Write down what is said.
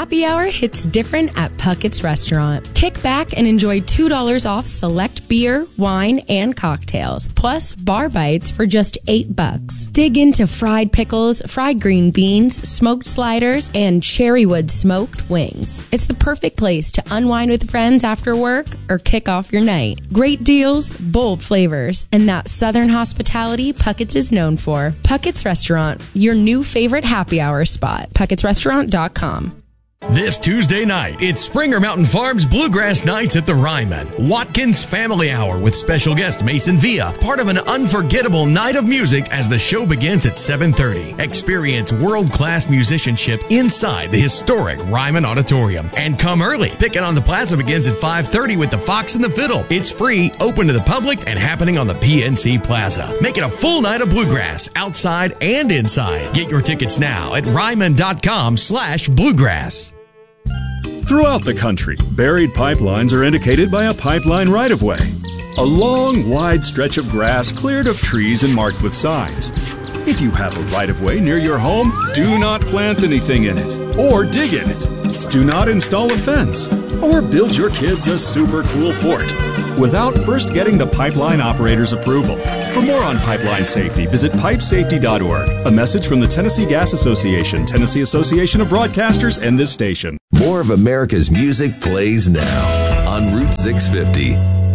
Happy hour hits different at Puckett's Restaurant. Kick back and enjoy $2 off select beer, wine, and cocktails, plus bar bites for just $8. Dig into fried pickles, fried green beans, smoked sliders, and cherrywood smoked wings. It's the perfect place to unwind with friends after work or kick off your night. Great deals, bold flavors, and that southern hospitality Puckett's is known for. Puckett's Restaurant, your new favorite happy hour spot. Puckett'sRestaurant.com. This Tuesday night, it's Springer Mountain Farms Bluegrass Nights at the Ryman. Watkins Family Hour with special guest Mason Villa. Part of an unforgettable night of music as the show begins at 7:30. Experience world-class musicianship inside the historic Ryman Auditorium. And come early. Picking on the Plaza begins at 5:30 with the Fox and the Fiddle. It's free, open to the public, and happening on the PNC Plaza. Make it a full night of bluegrass, outside and inside. Get your tickets now at ryman.com/bluegrass. Throughout the country, buried pipelines are indicated by a pipeline right-of-way. A long, wide stretch of grass cleared of trees and marked with signs. If you have a right-of-way near your home, do not plant anything in it or dig in it. Do not install a fence or build your kids a super cool fort without first getting the pipeline operator's approval. For more on pipeline safety, visit pipesafety.org. A message from the Tennessee Gas Association, Tennessee Association of Broadcasters, and this station. More of America's music plays now on Route 650.